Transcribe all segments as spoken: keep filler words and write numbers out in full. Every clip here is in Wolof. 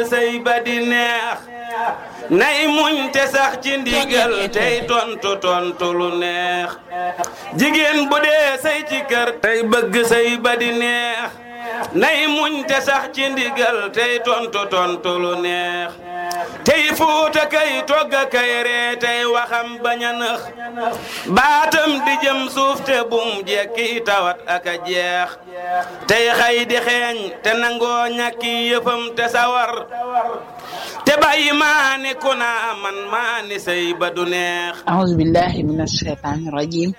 sëy ba di neex nay muñ te sax ci ndigal tey tontu tontu lu neex jigéen bu dee sëy ci kër tey bëgg sëy ba di neex nay muñ te sax ci ndigal tey tontu tontu lu neex tey fuuta kay togga kay ree tey waxam bañ a nëx baatam di jëm suuf te bum jekki tawat ak a jeex tey xay di xeeñ te nangoo ñàkki yëfam te sawar te bàyyi maani ku naa man maani sëy ba du neex. a'uuzu billahi minash shaytaani rajiim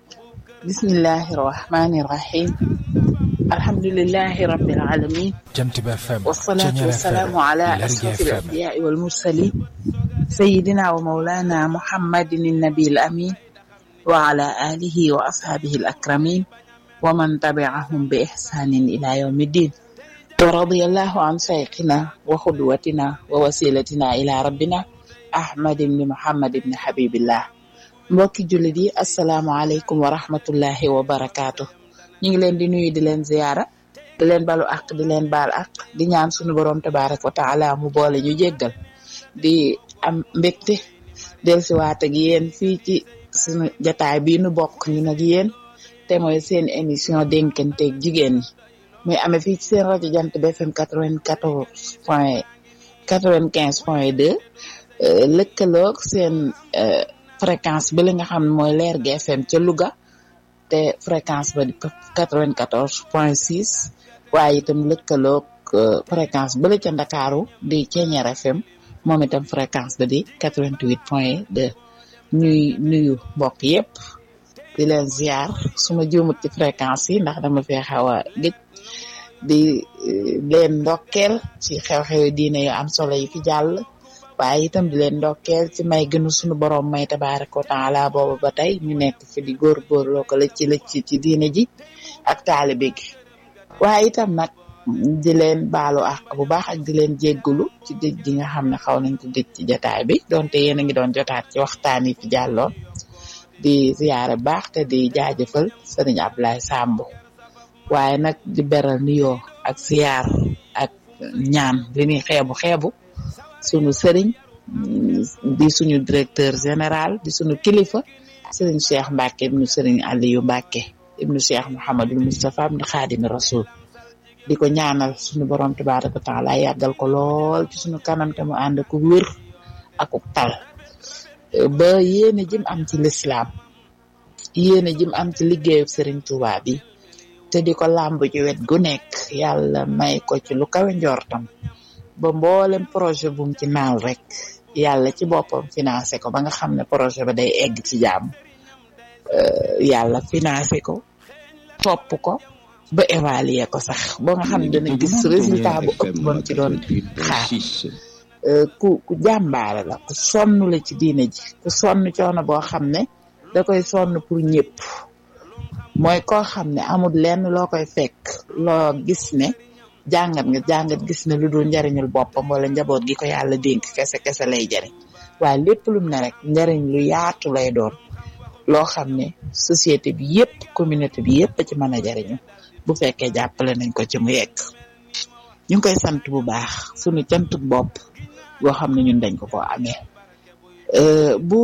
bismillahi rahmaani rahiim alhamdulillahi rabbil aalamiin wassalaatu wassalaamu ala ashrafil anbiyaa'i wal mursaliin sayyidina wa mawlaana muhammadin an-nabiyil amiin wa ala aalihi wa ashaabihi al-akramiin wa man tabi'ahum bi ihsaanin ilaa yawmi ddiin wa radiyallahu an shaykhina wa xudwatina wa wasilatina ila rabbina ahmad ibn muhammad ibn habibillah. mbokki jullit yi assalaamu aleykum wa rahmatullahi wa barakaatu. ñu ngi leen di nuyu di leen ziyaara di leen balu ak di leen baal ak di ñaan sunu borom tabaaraka wa taala mu boole ñu jéggal di am mbégte dellusiwaat ak yéen fii ci sunu jataay bii nu bokk ñu nag yéen te mooy seen émission dénkanteeg jigéen ñi muy amee fii ci seen rajo Jant B F M quatre-vingt-quatorze point quatre-vingt-quinze point deux lëkkaloog seen fréquence bi la nga xam ne mooy Leer G F M ca Louga te fréquence ba di quatre-vingt-quatorze point six waaye itam lëkkaloog fréquence ba la ca Ndakaaru di Ceeñeer F M moom itam fréquence ba di quatre-vingt-huit point deux ñuy nuyu mbokk yépp di leen ziar suma juumut ci fréquence yi ndax dama fee xaw a gëj di leen ndokkeel ci xew-xew diine yu am solo yi fi jàll waaye itam di leen ndokkeel ci may gënu sunu borom may tabaaraka wa taala boobu ba tey ñu nekk fi di góorgóorloo ko lëcc lëcc ci diine ji ak taalibe gi waaye itam nag di leen baalu ak bu baax ak di leen jéggulu ci géej gi nga xam ne xaw nañ ko géej ci jotaay bi donte yéen a ngi doon jotaat ci waxtaan yi fi jàlloon di ziyaare baax te di jaajëfal sëriñ Ablaye Samb waaye nag di beral nuyoo ak ziyaar ak ñaan li ñuy xeebu xeebu sunu sëriñ di suñu directeur général di suñu kilifa sëriñ Cheikh Mbacke ibnu sëriñ Aliou Mbacke ibnu Cheikh Mouhamadul Moustapha ibnu Xaadimi Rasul di ko ñaanal suñu borom tabaaraka wa taala yàggal ko lool ci suñu kanam te mu ànd ko wér ak tal ba yéene jëm am ci lislaam yéene jëm am ci liggéeyu sëriñ Touba bi te di ko làmb ci wet gu nekk yàlla may ko ci lu kawe njortam ba mboolem projet bu mu ci naal rek yàlla ci boppam financé ko ba nga xam ne projet ba day egg ci jàmm yàlla financé ko topp ko ba évaluer ko sax ba nga xam ne dana gis résultat bu ëpp ba mu ci doon xaar ku ku jàmbaare la ku sonn la ci diine ji ku sonn coono boo xam ne da koy sonn pour ñëpp mooy koo xam ne amul lenn loo koy fekk loo gis ne jàngat nga jàngat gis ne lu dul njariñul boppam wala njaboot gi ko yàlla dénk kese kese lay jariñ waaye lépp lum ne rek njariñ lu yaatu lay doon loo xam ne société bi yépp communauté bi yépp ci mën a jariñu bu fekkee jàppale nañ ko ci mu yegg ñu ngi koy sant bu baax sunu cantuk bopp yoo xam ne ñun dañ ko ko amee bu